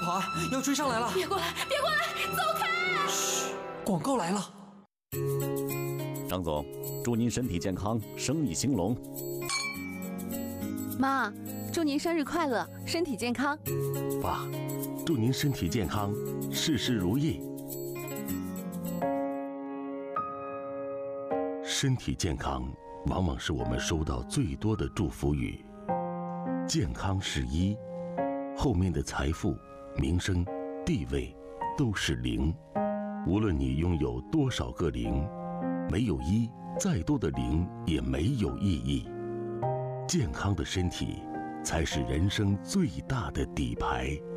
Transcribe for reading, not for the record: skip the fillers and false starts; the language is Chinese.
跑啊！要追上来了！ 别过来，别过来，走开！ 嘘，广告来了。 张总，祝您身体健康，生意兴隆。 妈，祝您生日快乐，身体健康。 爸，祝您身体健康，事事如意。身体健康往往是我们收到最多的祝福语。健康是一，后面的财富、名声、地位都是零。无论你拥有多少个零，没有一，再多的零也没有意义。健康的身体才是人生最大的底牌。